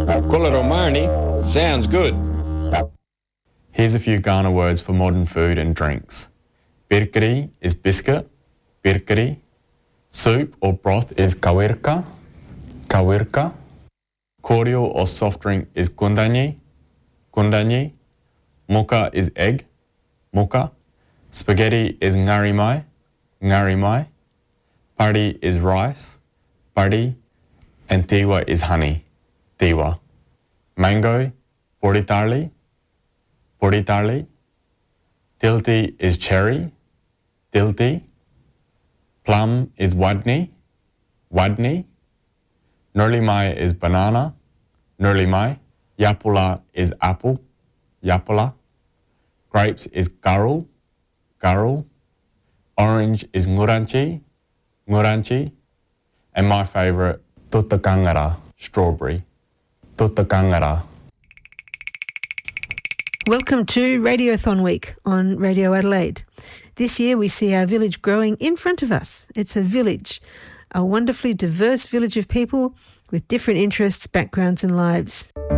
Quella Romani sounds good. Here's a few Ghana words for modern food and drinks. Birkeri is biscuit, birkeri. Soup or broth is kawirka, kawirka. Cordial or soft drink is kundanyi, kundanyi. Mocha is egg, mocha. Spaghetti is ngarimai, ngarimai. Pari is rice, pari. And tiwa is honey, tiwa. Mango, poritali, poritali. Tilti is cherry, tilti. Plum is wadni, wadni. Nurlimai is banana, nurlimai. Yapula is apple, yapula. Grapes is garul, garul. Orange is nguranchi, nguranchi. And my favourite, tutakangara, strawberry, tutakangara. Welcome to Radiothon Week on Radio Adelaide. This year we see our village growing in front of us. It's a village, a wonderfully diverse village of people with different interests, backgrounds and lives.